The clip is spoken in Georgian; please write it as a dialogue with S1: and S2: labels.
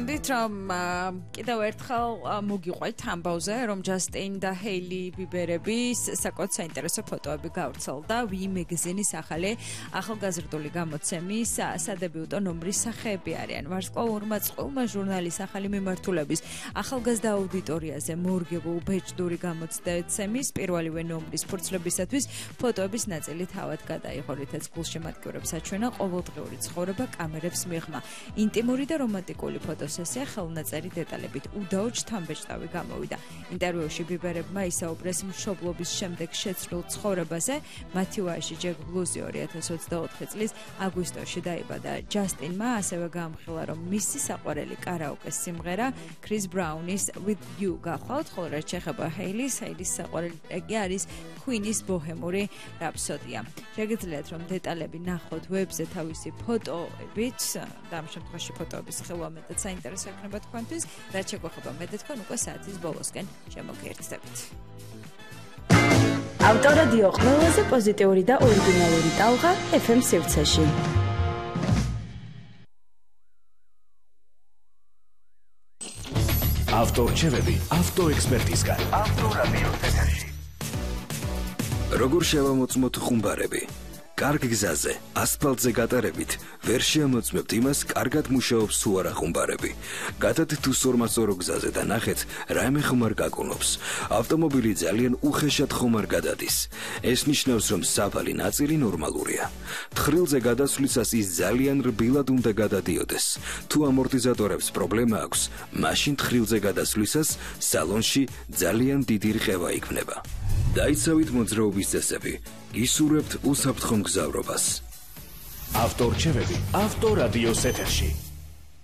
S1: გქონდით რომ კიდევ ერთხელ მოგიყვეთ ამბავზე რომ ჯასტინ და ჰეილი ბიბერების საკმაოდ საინტერესო ფოტოები გავრცელდა ვი მეგაზინის ახალი ახალგაზრდული გამოცემის სადებიუტო ნომრის სახეები არიან ვარსკვლავურმა წყვილმა ჟურნალის ახალი მიმართულების ახალგაზრდა აუდიტორიაზე მორგებულ ბეჭდური გამოცემის პირველივე ნომრის ფურცლებისათვის ფოტოების ნაწილი თავად გადაიღო რითაც გულშემატკივრებს აჩვენა ყოველდღიური ცხოვრება კამერებს მიღმა ინტიმური და რომანტიკული ფოტოსესია ხელნაწერი დეტალებით უდაო ჩთამბეჭდავი გამოვიდა ინტერვიუში ბიბერებმა ისაუბრეს მშობლობის შემდეგ შეცვლილ ცხოვრებაზე მათი ვაჟი ჯეკ ბლუზი 2024 წლის აგვისტოში დაიბადა ჯასტინმა ასევე გაამხილა რომ მისი საყვარელი კარაოკეს სიმღერა ქრის ბრაუნის With You გახვალთ ხოლო რაც შეეხება ჰეილის საყვარელი ტრეკი არის Queen-ის ბოჰემური რაფსოდია შეგიძლიათ რომ დეტალები ნახოთ ვებზე თავისი ფოტოებით და ამ შემთხვევაში ფოტოების ხილვა მეტად საინტერესო იქნება თქვენთვის რაც შეგვეხება მე და თქვენ უკვე საათის ბოლოსკენ შემოგიერთდებით
S2: ავტორადიო ყველაზე პოზიტიური და ორიგინალური ტალღა FM სივრცეში
S3: ავტორჩევები ავტოექსპერტისგან ავტორადიო ეთერში როგორ შევამოწმოთ ხუმბარები კარგ გზაზე ასფალტზე გატარებით ვერ შეამოწმებთ იმას კარგად მუშაობს თუ არა ხუმბარები გადად თუ სორმასორო გზაზე და ნახეთ რაიმე ხუმარ გაკუნობს ავტომობილი ძალიან უხეშად ხუმარ გადადის ეს ნიშნავს რომ სავალი ნაწილი ნორმალურია თხრილზე გადასვლისას ის ძალიან რბილად უნდა გადადიოდეს თუ ამორტიზატორებს პრობლემა აქვს მაშინ თხრილზე გადასვლისას სალონში ძალიან დიდი რყევა იქმნება დაიცავით მოძრაობის წესები გისურვებთ უსაფრთხო მგზავრობას ავტორჩევები ავტორადიოს ეთერში